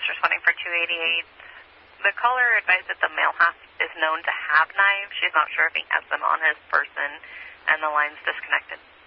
responding for 288. The caller advised that the male is known to have knives. She's not sure if he has them on his person, and the line's disconnected.